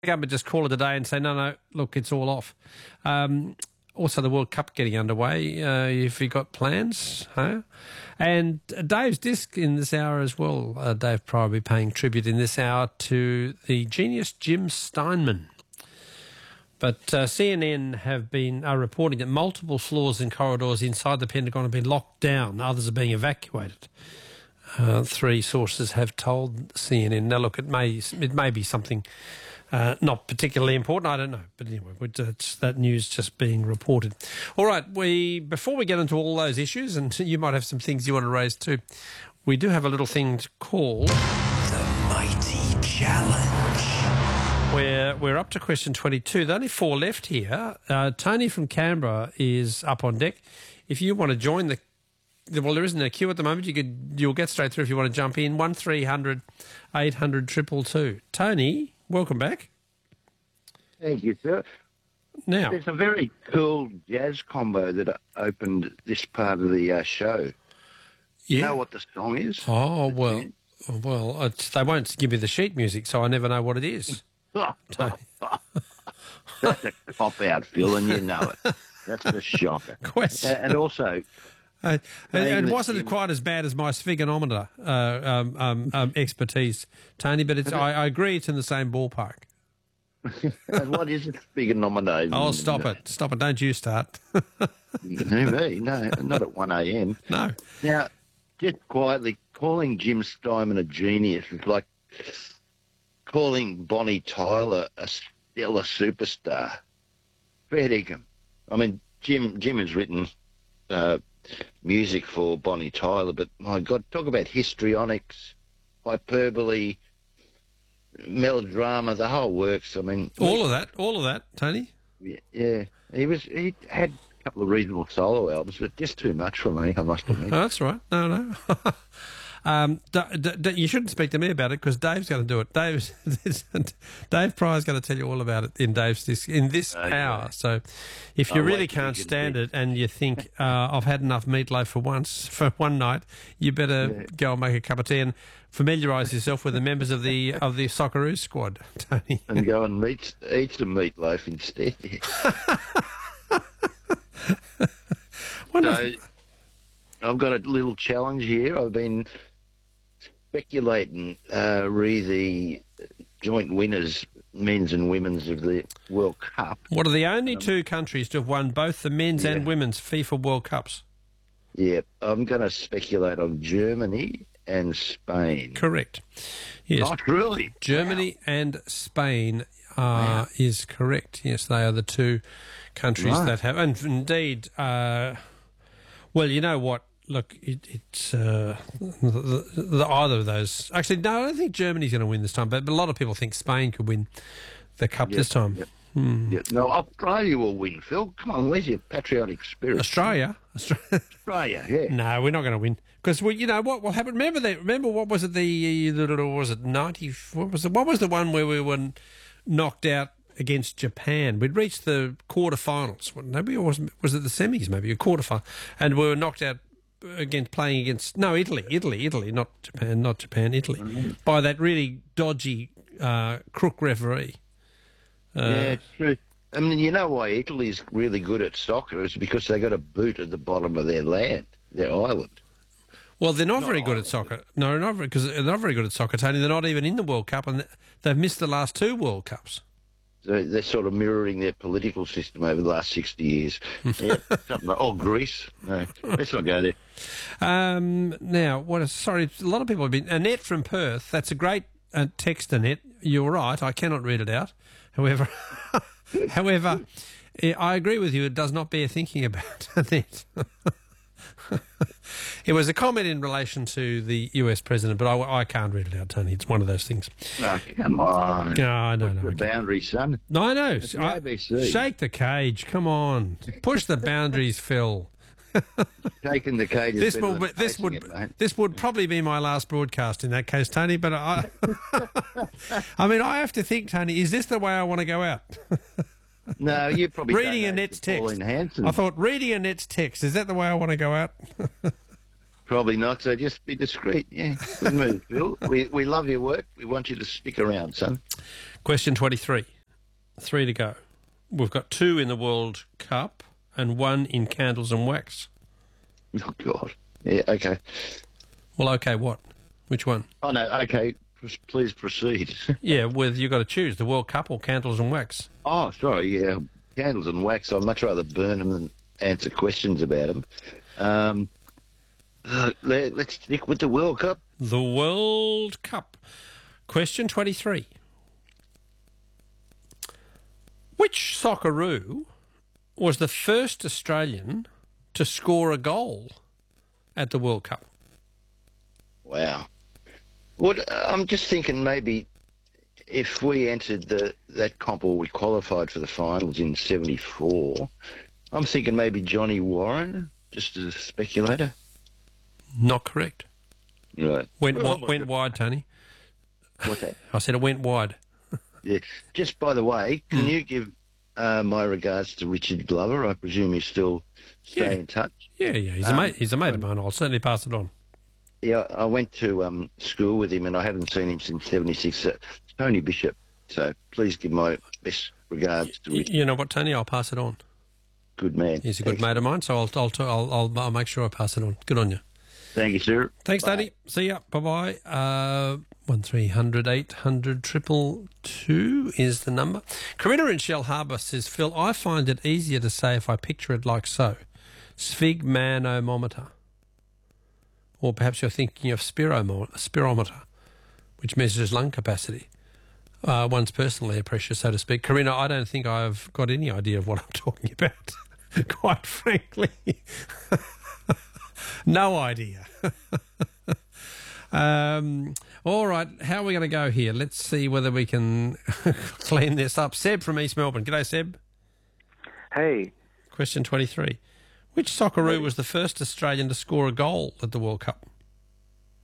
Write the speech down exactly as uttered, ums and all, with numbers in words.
up and just call it a day and say, no, no, look, it's all off. Um, also, the World Cup getting underway. Uh, if you've got plans, huh? And Dave's disc in this hour as well. Uh, Dave Pryor will be paying tribute in this hour to the genius Jim Steinman. But uh, C N N have been are reporting that multiple floors and corridors inside the Pentagon have been locked down. Others are being evacuated. Uh, three sources have told C N N. Now, look, it may it may be something uh, not particularly important. I don't know, but anyway, it's that news just being reported. All right, we before we get into all those issues, and you might have some things you want to raise too. We do have a little thing to call the Mighty Challenge. We're, we're up to question twenty-two. There are only four left here. Uh, Tony from Canberra is up on deck. If you want to join the... Well, there isn't a queue at the moment. You could, you'll get straight through if you want to jump in. one three hundred eight hundred two two two. Tony, welcome back. Thank you, sir. Now, there's a very cool jazz combo that opened this part of the uh, show. Yeah. You know what the song is? Oh, well, well, it's, they won't give me the sheet music, so I never know what it is. That's a cop-out, Phil, and you know it. That's a shocker. Question. And also... Uh, and, and wasn't it quite as bad as my sphyganometer uh, um, um, um, expertise, Tony? But it's, I, I agree it's in the same ballpark. And what is it, sphyganometer? Oh, stop it. Stop it. Don't you start. No, me. No, not at one a.m. No. Now, just quietly, calling Jim Steinman a genius is like calling Bonnie Tyler a stellar superstar. Fair dinkum. I mean, Jim, Jim has written... Uh, music for Bonnie Tyler, but my God, talk about histrionics, hyperbole, melodrama, the whole works. I mean, all of that, all of that, Tony. Yeah, yeah. He was. He had a couple of reasonable solo albums, but just too much for me, I must admit. Oh, that's right. No, no. Um, d- d- d- you shouldn't speak to me about it because Dave's going to do it. Dave's Dave Pryor's going to tell you all about it in Dave's this in this okay. hour. So, if you I'll really can't stand it and you think uh, I've had enough meatloaf for once for one night, you better yeah. go and make a cup of tea and familiarise yourself with the members of the of the Socceroos squad, Tony. And go and meet, eat some meatloaf instead. So, I've got a little challenge here. I've been speculating uh, re the joint winners, men's and women's, of the World Cup. What are the only um, two countries to have won both the men's yeah. and women's FIFA World Cups? Yeah, I'm going to speculate on Germany and Spain. Correct. Yes. Not really. Germany wow. and Spain uh, wow. is correct. Yes, they are the two countries right. that have. And indeed, uh, well, you know what? Look, it, it's uh, the, the, either of those. Actually, no, I don't think Germany's going to win this time, but, but a lot of people think Spain could win the Cup yep, this time. Yep. Hmm. Yep. No, Australia will win, Phil. Come on, where's your patriotic spirit? Australia? Australia, Australia yeah. No, we're not going to win. Because, we, you know, what will happen? Remember, the, remember what was it, the, the was it ninety, what was, the, what was the one where we were knocked out against Japan? We'd reached the quarterfinals. Maybe it was, was it the semis, maybe, a quarterfinal, and we were knocked out against playing against no Italy, Italy, Italy, not Japan, not Japan, Italy, mm-hmm. by that really dodgy uh, crook referee. Uh, yeah, true. I mean, you know why Italy's really good at soccer is because they got a boot at the bottom of their land, their island. Well, they're not, not island. very good at soccer. No, not very because they're not very good at soccer, Tony. They're not even in the World Cup, and they've missed the last two World Cups. So they're sort of mirroring their political system over the last sixty years. Yeah, something like, oh, Greece. No, let's not go there. Um, now, what? A, sorry, a lot of people have been... Annette from Perth, that's a great uh, text, Annette. You're right, I cannot read it out. However, however, I agree with you, it does not bear thinking about, Annette. It was a comment in relation to the U S president, but I, I can't read it out, Tony. It's one of those things. Oh, come on. No, I don't know. The boundary, son. No, I know. It's I, A B C. Shake the cage. Come on. Push the boundaries, Phil. Taking the cage. This would this would it, this would probably be my last broadcast in that case, Tony. But I, I mean, I have to think, Tony. Is this the way I want to go out? No, you probably reading Annette's text. I thought reading Annette's text. Is that the way I want to go out? Probably not, so just be discreet. Yeah, good move, Bill. We, we love your work. We want you to stick around, son. Question twenty-three. Three to go. We've got two in the World Cup and one in candles and wax. Oh, God. Yeah, okay. Well, okay, what? Which one? Oh, no, okay. P- Please proceed. Yeah, with you've got to choose the World Cup or candles and wax. Oh, sorry, yeah. Candles and wax. I'd much rather burn them than answer questions about them. Um, uh, let, let's stick with the World Cup. The World Cup. Question twenty-three. Which Socceroo was the first Australian to score a goal at the World Cup? Wow. What I'm just thinking maybe if we entered the that comp or we qualified for the finals in seventy-four, I'm thinking maybe Johnny Warren, just as a speculator. Not correct. Right. Went, Oh, wi- my went God. wide, Tony. What's that? I said it went wide. Yeah. Just by the way, can you give uh, my regards to Richard Glover? I presume you still stay Yeah. in touch. Yeah, yeah. He's a Um, mate. He's a mate of mine. I'll certainly pass it on. Yeah, I went to um, school with him, and I haven't seen him since seventy-six. Uh, Tony Bishop. So please give my best regards to Y- Richard. You know what, Tony? I'll pass it on. Good man. He's a good Thanks. mate of mine, so I'll I'll I'll, I'll, I'll make sure I pass it on. Good on you. Thank you, sir. Thanks, Bye. Daddy. See ya. Bye bye. Uh, one three hundred eight hundred triple two is the number. Corinna in Shell Harbour says, Phil, I find it easier to say if I picture it like so: sphygmanometer, or perhaps you're thinking of spiromo- spirometer, which measures lung capacity, uh, one's personal air pressure, so to speak. Corinna, I don't think I've got any idea of what I'm talking about. Quite frankly. No idea. um, all right, how are we going to go here? Let's see whether we can clean this up. Seb from East Melbourne. G'day, Seb. Hey, Question twenty-three. Which Socceroo was the first Australian to score a goal at the World Cup?